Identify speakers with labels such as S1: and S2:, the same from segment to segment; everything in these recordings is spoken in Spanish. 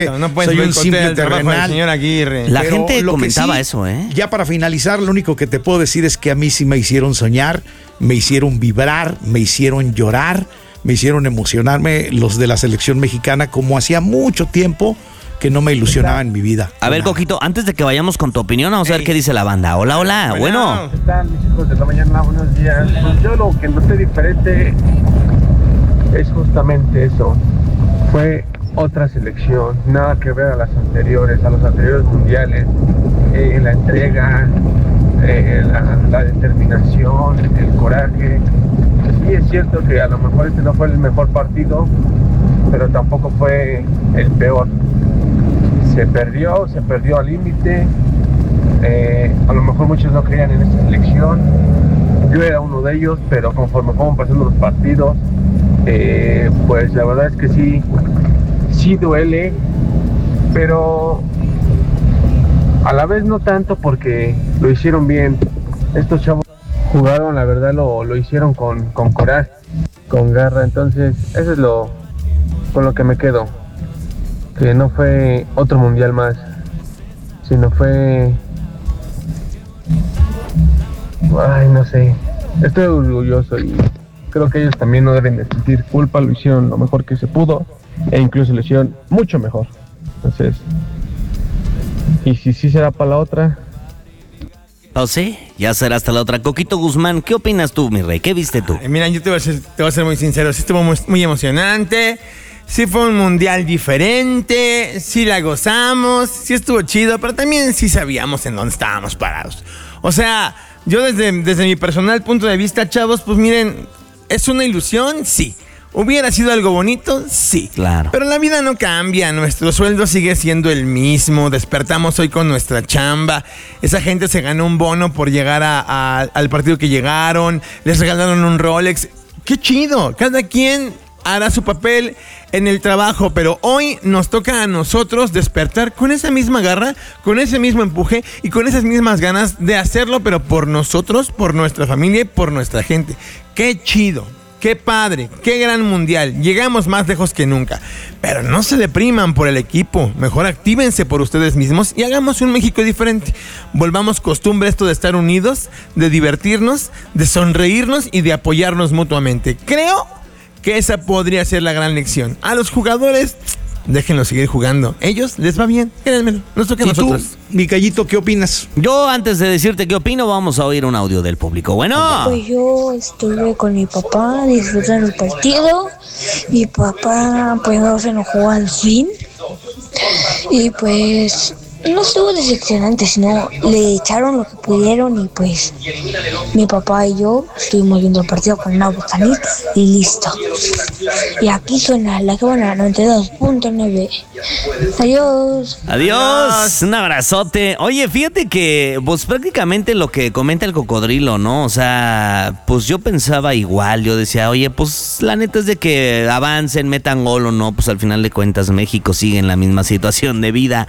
S1: No puedes
S2: soy un simple terrenal.
S1: Señor Aguirre.
S3: La
S2: Pero
S3: gente
S2: lo que
S3: comentaba
S2: sí,
S3: eso, ¿eh?
S2: Ya para finalizar, lo único que te puedo decir es que a mí sí me hicieron soñar, me hicieron vibrar, me hicieron llorar, me hicieron emocionarme los de la selección mexicana, como hacía mucho tiempo que no me ilusionaba en mi vida.
S3: A ver, Coquito, antes de que vayamos con tu opinión, vamos a ver qué dice la banda. Hola, hola, bueno.
S4: ¿Qué tal, mis hijos de la mañana? Buenos días. Pues yo lo que noté diferente es justamente eso. Fue otra selección, nada que ver a las anteriores, a los anteriores mundiales. La entrega, la determinación, el coraje. Sí, es cierto que a lo mejor este no fue el mejor partido, pero tampoco fue el peor. Se perdió al límite. A lo mejor muchos no creían en esta selección. Yo era uno de ellos, pero conforme fueron pasando los partidos, pues la verdad es que sí duele, pero a la vez no tanto porque lo hicieron bien. Estos chavos jugaron, la verdad lo hicieron con coraje, con garra. Entonces eso es con lo que me quedo, que no fue otro mundial más, sino fue, no sé, estoy orgulloso y creo que ellos también no deben de sentir culpa. Lo hicieron lo mejor que se pudo e incluso lo hicieron mucho mejor. Entonces, y si sí será para la otra.
S3: ¿O sí? Ya será hasta la otra. Coquito Guzmán, ¿qué opinas tú, mi rey? ¿Qué viste tú?
S1: Mira, yo te voy a ser muy sincero. Sí estuvo muy emocionante. Sí fue un mundial diferente. Sí la gozamos. Sí estuvo chido. Pero también sí sabíamos en dónde estábamos parados. O sea, yo desde mi personal punto de vista, chavos, pues miren, ¿es una ilusión? Sí. ¿Hubiera sido algo bonito? Sí.
S3: Claro.
S1: Pero la vida no cambia, nuestro sueldo sigue siendo el mismo, despertamos hoy con nuestra chamba, esa gente se ganó un bono por llegar al partido que llegaron, les regalaron un Rolex. ¡Qué chido! Cada quien hará su papel en el trabajo, pero hoy nos toca a nosotros despertar con esa misma garra, con ese mismo empuje y con esas mismas ganas de hacerlo, pero por nosotros, por nuestra familia y por nuestra gente. ¡Qué chido! ¡Qué padre! ¡Qué gran mundial! Llegamos más lejos que nunca. Pero no se depriman por el equipo. Mejor actívense por ustedes mismos y hagamos un México diferente. Volvamos costumbre esto de estar unidos, de divertirnos, de sonreírnos y de apoyarnos mutuamente. Creo que esa podría ser la gran lección. A los jugadores, déjenlos seguir jugando. Ellos les va bien, créanmelo. Nos toca a nosotros.
S2: ¿Y tú, mi Gallito, qué opinas?
S3: Yo, antes de decirte qué opino, vamos a oír un audio del público. Bueno.
S5: Pues yo estuve con mi papá disfrutando el partido. Mi papá pues no se enojó al fin. Y pues no estuvo decepcionante, sino le echaron lo que pudieron y pues mi papá y yo estuvimos viendo el partido con una botanita y listo. Y aquí suena la que buena 92.9. Adiós.
S3: Adiós, un abrazote. Oye, fíjate que pues prácticamente lo que comenta el cocodrilo, ¿no? O sea, pues yo pensaba igual, yo decía, oye, pues la neta es de que avancen, metan gol o no, pues al final de cuentas México sigue en la misma situación de vida,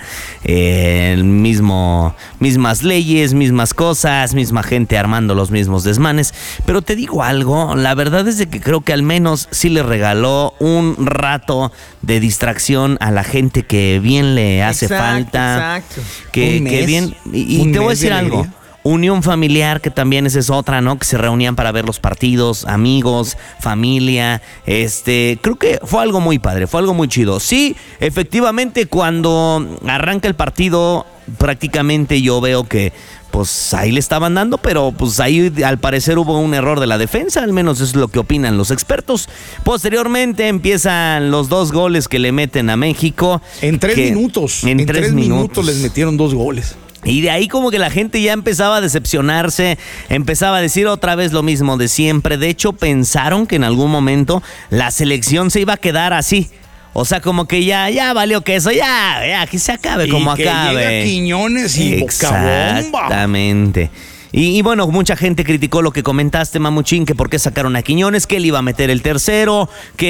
S3: mismas leyes, mismas cosas, misma gente armando los mismos desmanes. Pero te digo algo, la verdad es de que creo que al menos sí le regaló un rato de distracción a la gente que bien le hace falta.
S1: Exacto.
S3: Que bien. Y te voy a decir algo. Unión familiar, que también esa es otra, ¿no? Que se reunían para ver los partidos, amigos, familia. Creo que fue algo muy padre, fue algo muy chido. Sí, efectivamente, cuando arranca el partido, prácticamente yo veo que pues ahí le estaban dando, pero pues ahí al parecer hubo un error de la defensa, al menos es lo que opinan los expertos. Posteriormente empiezan los 2 goles que le meten a México.
S2: En 3 minutos. En 3 minutos les metieron 2 goles.
S3: Y de ahí como que la gente ya empezaba a decepcionarse, empezaba a decir otra vez lo mismo de siempre. De hecho, pensaron que en algún momento la selección se iba a quedar así. O sea, como que ya valió queso, ya que se acabe como
S2: y que
S3: acabe.
S2: Llega Quiñones y Bocabomba.
S3: Exactamente. Y bueno, mucha gente criticó lo que comentaste, Mamuchín, que por qué sacaron a Quiñones, que él iba a meter el tercero,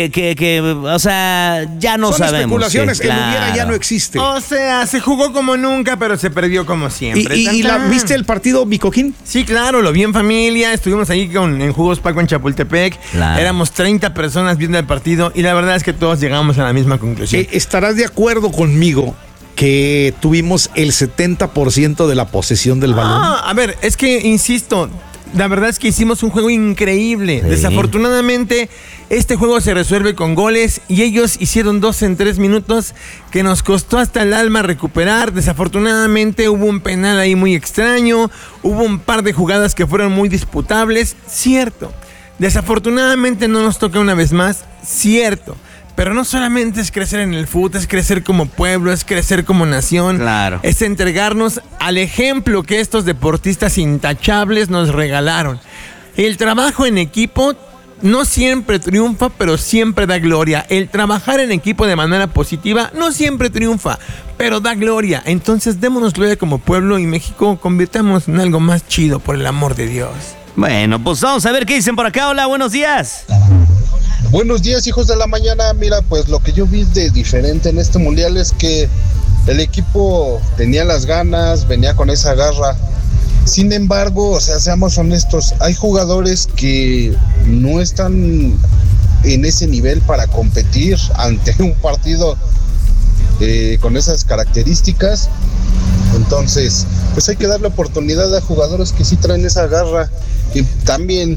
S3: o sea, ya no
S2: Son
S3: sabemos.
S2: especulaciones,
S3: que,
S2: el hubiera ya no existe.
S1: O sea, se jugó como nunca, pero se perdió como siempre.
S2: ¿Viste el partido, mi Coquín?
S1: Sí, claro, lo vi en familia. Estuvimos ahí en Jugos Paco en Chapultepec.
S3: Claro.
S1: Éramos 30 personas viendo el partido y la verdad es que todos llegamos a la misma conclusión.
S2: ¿Estarás de acuerdo conmigo que tuvimos el 70% de la posesión del balón?
S1: A ver, es que, insisto, la verdad es que hicimos un juego increíble.
S3: Sí.
S1: Desafortunadamente, este juego se resuelve con goles y ellos hicieron 2 en 3 minutos que nos costó hasta el alma recuperar. Desafortunadamente hubo un penal ahí muy extraño, hubo un par de jugadas que fueron muy disputables, cierto. Desafortunadamente no nos toca una vez más, cierto. Pero no solamente es crecer en el fútbol, es crecer como pueblo, es crecer como nación.
S3: Claro.
S1: Es entregarnos al ejemplo que estos deportistas intachables nos regalaron. El trabajo en equipo no siempre triunfa, pero siempre da gloria. El trabajar en equipo de manera positiva no siempre triunfa, pero da gloria. Entonces démonos gloria como pueblo y México convirtamos en algo más chido, por el amor de Dios.
S3: Bueno, pues vamos a ver qué dicen por acá. Hola, buenos días.
S6: Buenos días, hijos de la mañana. Mira, pues lo que yo vi de diferente en este mundial es que el equipo tenía las ganas, venía con esa garra. Sin embargo, o sea, seamos honestos, hay jugadores que no están en ese nivel para competir ante un partido con esas características. Entonces, pues hay que darle oportunidad a jugadores que sí traen esa garra. Y también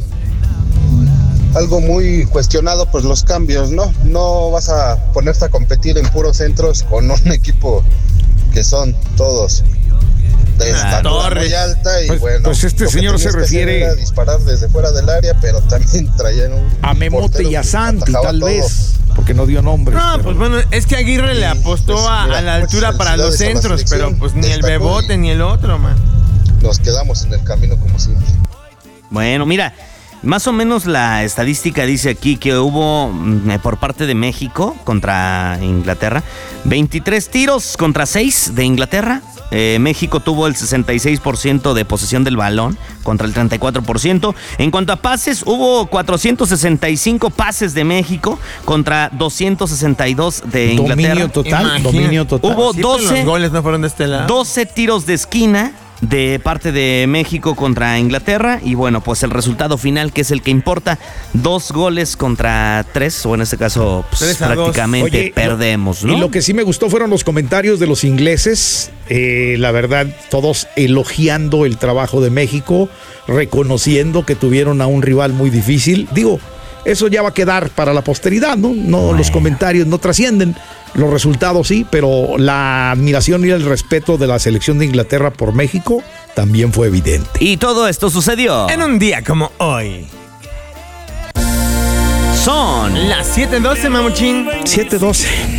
S6: algo muy cuestionado, pues los cambios, ¿no? No vas a ponerte a competir en puros centros con un equipo que son todos de estatura muy alta y
S2: pues este señor se refiere
S6: a disparar desde fuera del área, pero también traían
S2: a Memote y a Santi, tal vez, porque no dio nombre.
S1: No, pues bueno, es que Aguirre le apostó
S6: pues,
S1: a la altura para los centros, pero pues ni el Bebote ni el otro, man.
S6: Nos quedamos en el camino como siempre.
S3: Bueno, mira, más o menos la estadística dice aquí que hubo por parte de México contra Inglaterra 23 tiros contra 6 de Inglaterra. México tuvo el 66% de posesión del balón contra el 34%. En cuanto a pases, hubo 465 pases de México contra 262 de Inglaterra.
S2: Dominio total.
S3: Hubo
S1: Sí,
S3: 12,
S1: los goles no fueron de este lado.
S3: 12 tiros de esquina de parte de México contra Inglaterra y bueno, pues el resultado final, que es el que importa, 2 goles contra 3, o en este caso pues, prácticamente
S2: Oye,
S3: perdemos, ¿no?
S2: Y lo que sí me gustó fueron los comentarios de los ingleses, la verdad, todos elogiando el trabajo de México, reconociendo que tuvieron a un rival muy difícil. Digo, eso ya va a quedar para la posteridad, ¿no? Bueno. Los comentarios no trascienden. Los resultados sí, pero la admiración y el respeto de la selección de Inglaterra por México también fue evidente.
S3: Y todo esto sucedió
S1: En un día como hoy.
S3: Son
S1: Las 7:12, Mamuchín.
S2: 7:12.